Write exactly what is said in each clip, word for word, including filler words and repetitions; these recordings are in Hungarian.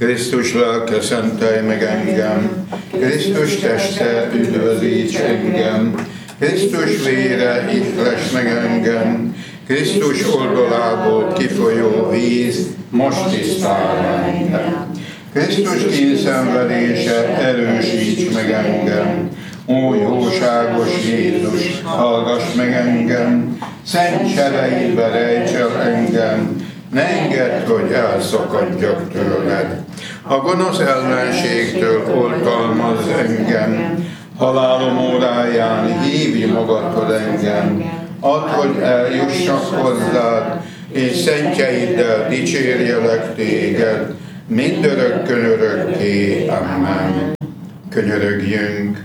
Krisztus lelke, szentelj meg engem, Krisztus teste, üdvözíts engem, Krisztus vére, ihless meg engem, Krisztus oldalából kifolyó víz, most tisztál engem. Krisztus kínszenvedése, erősíts meg engem, ó jóságos Jézus, hallgass meg engem, szent sereidbe rejts el engem, ne engedd, hogy elszakadjak tőled. A gonosz ellenségtől oltalmazz engem, halálom óráján hívj magadhoz engem, add, hogy eljussak hozzád, és szentjeiddel dicsérjelek téged, mindörökkön örökké. Amen. Könyörögjünk.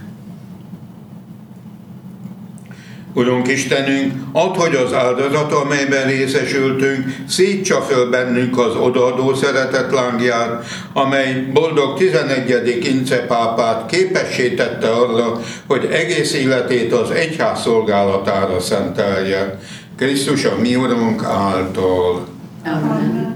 Urunk Istenünk, add, hogy az áldozat, amelyben részesültünk, szítsa föl bennünk az odaadó szeretet lángját, amely boldog tizenegyedik incepápát képessé tette arra, hogy egész életét az egyház szolgálatára szentelje. Krisztus a mi Urunk által. Amen.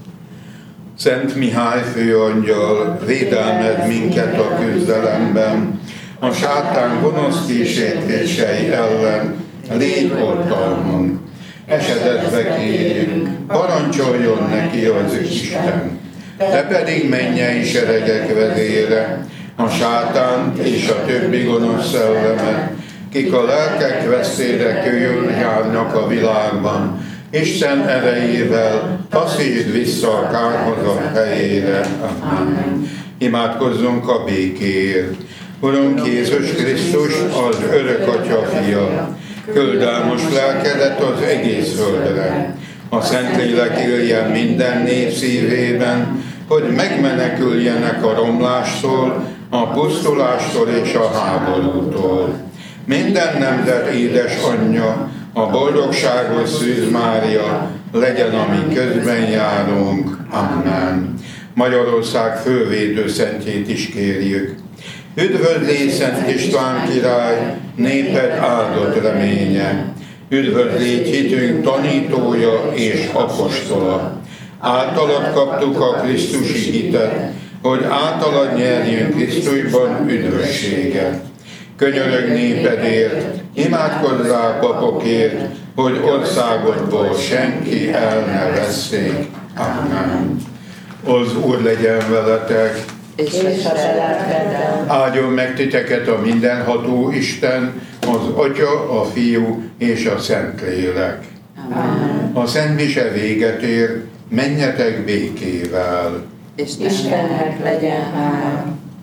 Szent Mihály főangyal, védelmed minket a küzdelemben, a sátán gonosz kísértései ellen, légy oltalmunk. Esedetbe kérjünk, parancsoljon neki az Isten. Te pedig mennyei seregek vezére, a sátánt és a többi gonosz szellemet, kik a lelkek veszélyre körül járnak a világban, Isten erejével taszítsd vissza a kárhozat helyére. Amen. Imádkozzunk a békéért. Urunk Jézus Krisztus, az örök Atya fia, küld el most lelkedet az egész földre. A Szentlélek éljen minden nép szívében, hogy megmeneküljenek a romlástól, a pusztulástól és a háborútól. Minden nemzet édes anyja, a boldogságos Szűz Mária, legyen a mi közben járunk. Amen. Magyarország fővédő szentjét is kérjük. Üdvözlégy Szent István király, néped áldott reménye. Üdvözlégy hitünk tanítója és apostola. Általad kaptuk a Krisztusi hitet, hogy általad nyerjünk Krisztusban üdvösséget. Könyörög népedért, imádkozzál papokért, hogy országodból senki el ne veszték. Amen. Az Úr legyen veletek, és a lelkeddel. áldjon meg titeket a mindenható Isten, az Atya, a Fiú és a Szentlélek. Amen. A Szent Mise véget ér, menjetek békével. Istennek legyen hála.